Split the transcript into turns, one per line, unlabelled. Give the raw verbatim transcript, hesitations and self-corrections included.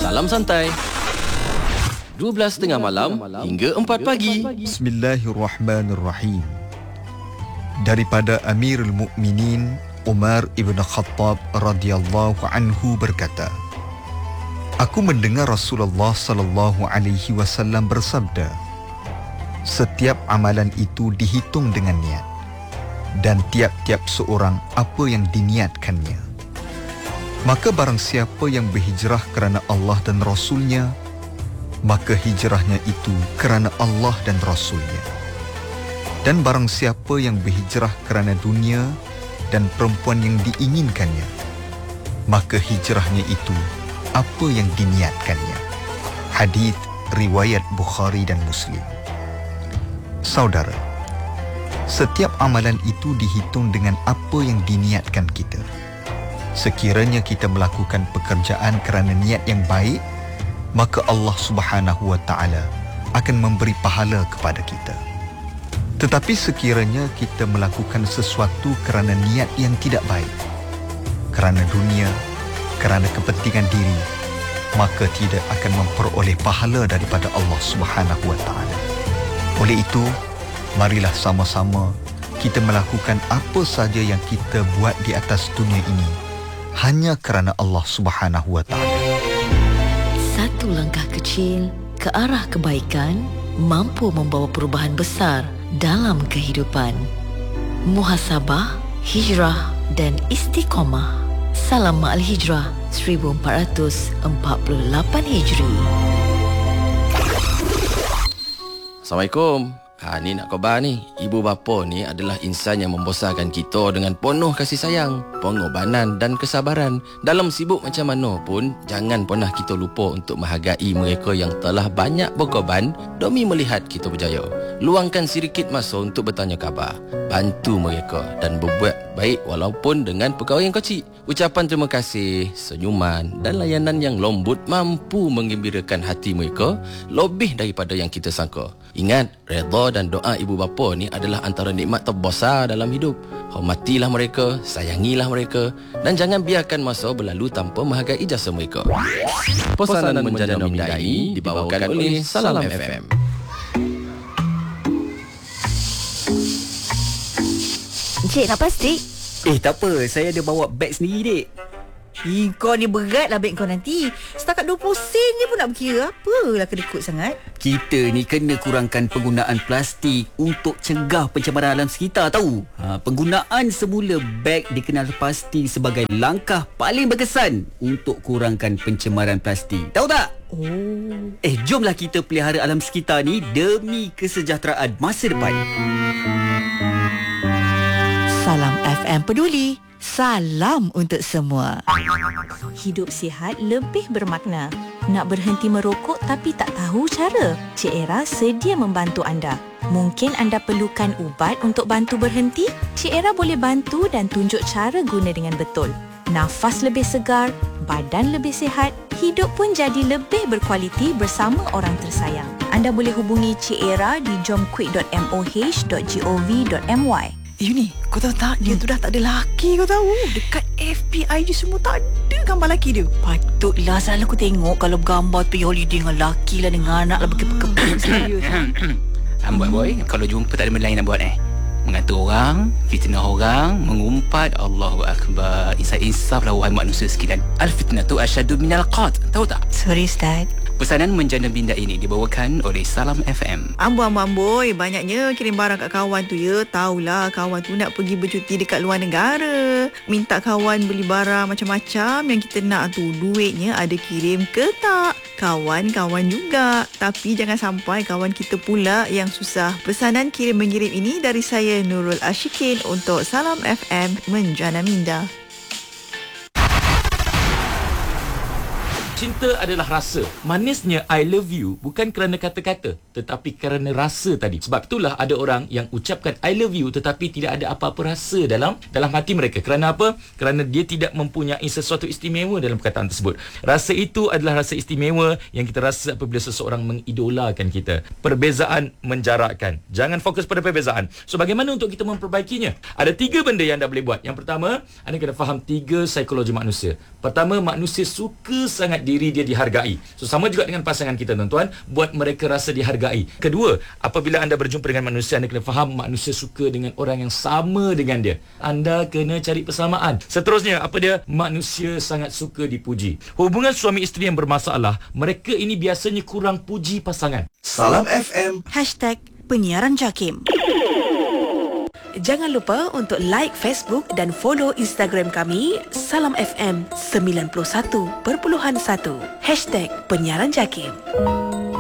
Salam Santai. dua belas tiga puluh malam hingga empat pagi.
Bismillahirrahmanirrahim. Daripada Amirul Mukminin Umar ibn Khattab radhiyallahu anhu berkata, aku mendengar Rasulullah sallallahu alaihi wasallam bersabda, setiap amalan itu dihitung dengan niat, dan tiap-tiap seorang apa yang diniatkannya. Maka barang siapa yang berhijrah kerana Allah dan Rasulnya, maka hijrahnya itu kerana Allah dan Rasulnya. Dan barang siapa yang berhijrah kerana dunia dan perempuan yang diinginkannya, maka hijrahnya itu apa yang diniatkannya. Hadis riwayat Bukhari dan Muslim. Saudara, setiap amalan itu dihitung dengan apa yang diniatkan kita. Sekiranya kita melakukan pekerjaan kerana niat yang baik, maka Allah Subhanahu wa taala akan memberi pahala kepada kita. Tetapi sekiranya kita melakukan sesuatu kerana niat yang tidak baik, kerana dunia, kerana kepentingan diri, maka tidak akan memperoleh pahala daripada Allah Subhanahu wa taala. Oleh itu, marilah sama-sama kita melakukan apa saja yang kita buat di atas dunia ini hanya kerana Allah Subhanahu wa taala.
Satu langkah kecil ke arah kebaikan mampu membawa perubahan besar dalam kehidupan. Muhasabah, hijrah dan istiqamah. Salam Ma'al Hijrah seribu empat ratus empat puluh lapan Hijri.
Assalamualaikum. Ha, ni nak khabar ni. Ibu bapa ni adalah insan yang membesarkan kita dengan penuh kasih sayang, pengorbanan dan kesabaran. Dalam sibuk macam mana pun, jangan pernah kita lupa untuk menghargai mereka yang telah banyak berkorban demi melihat kita berjaya. Luangkan sedikit masa untuk bertanya khabar, bantu mereka dan berbuat baik walaupun dengan perkara yang kecil. Ucapan terima kasih, senyuman dan layanan yang lembut mampu menggembirakan hati mereka lebih daripada yang kita sangka. Ingat, redha dan doa ibu bapa ni adalah antara nikmat terbesar dalam hidup. Hormatilah mereka, sayangilah mereka dan jangan biarkan masa berlalu tanpa menghargai jasa mereka. Pesanan menjana minda ini dibawakan oleh Salam F M.
Encik, nak plastik?
Eh, tak apa. Saya ada bawa beg sendiri, dek.
Eh, kau ni berat lah beg kau nanti. Setakat dua puluh sen je pun nak berkira. Apalah kedekut sangat.
Kita ni kena kurangkan penggunaan plastik untuk cegah pencemaran alam sekitar, tahu? Ha, penggunaan semula beg dikenal pasti sebagai langkah paling berkesan untuk kurangkan pencemaran plastik. Tahu tak?
Oh.
Eh, jomlah kita pelihara alam sekitar ni demi kesejahteraan masa depan.
Salam F M peduli. Salam untuk semua. Hidup sihat lebih bermakna. Nak berhenti merokok tapi tak tahu cara? Cik Era sedia membantu anda. Mungkin anda perlukan ubat untuk bantu berhenti? Cik Era boleh bantu dan tunjuk cara guna dengan betul. Nafas lebih segar, badan lebih sihat, hidup pun jadi lebih berkualiti bersama orang tersayang. Anda boleh hubungi Cik Era di jomquick dot m o h dot gov dot m y.
Eh Yuni, kau tahu tak, dia hmm. tu dah tak ada laki, kau tahu. Dekat F B I je semua tak ada gambar laki dia.
Patutlah, selalu aku tengok kalau bergambar pergi holiday dengan laki lah, dengan anak lah, berkepek-kepek. Serius.
Amboi boy, kalau jumpa tak ada benda lain nak buat eh. Mengatur orang, fitnah orang, mengumpat. Allahu Akbar. Insaf-insaf lah wahai manusia sekalian. Al-fitnatu asyadu minal qat. Tahu tak?
Sorry Ustaz.
Pesanan menjana minda ini dibawakan oleh Salam F M.
Amboi-amboi, banyaknya kirim barang kat kawan tu ya. Taulah kawan tu nak pergi bercuti dekat luar negara. Minta kawan beli barang macam-macam yang kita nak tu. Duitnya ada kirim ke tak? Kawan-kawan juga. Tapi jangan sampai kawan kita pula yang susah. Pesanan kirim-mengirim ini dari saya Nurul Ashikin untuk Salam F M menjana minda.
Cinta adalah rasa. Manisnya I love you bukan kerana kata-kata, tetapi kerana rasa tadi. Sebab itulah ada orang yang ucapkan I love you tetapi tidak ada apa-apa rasa dalam dalam hati mereka. Kerana apa? Kerana dia tidak mempunyai sesuatu istimewa dalam perkataan tersebut. Rasa itu adalah rasa istimewa yang kita rasa apabila seseorang mengidolakan kita. Perbezaan menjarakkan. Jangan fokus pada perbezaan. So bagaimana untuk kita memperbaikinya? Ada tiga benda yang anda boleh buat. Yang pertama, anda kena faham tiga psikologi manusia. Pertama, manusia suka sangat diri dia dihargai. So sama juga dengan pasangan kita tuan-tuan, buat mereka rasa dihargai. Kedua, apabila anda berjumpa dengan manusia, anda kena faham manusia suka dengan orang yang sama dengan dia. Anda kena cari persamaan. Seterusnya, apa dia? Manusia sangat suka dipuji. Hubungan suami isteri yang bermasalah, mereka ini biasanya kurang puji pasangan.
Salam F M.
Hashtag Penyiaran JAKIM.
Jangan lupa untuk like Facebook dan follow Instagram kami Salam F M sembilan puluh satu perpuluhan satu Hashtag Penyiaran JAKIM.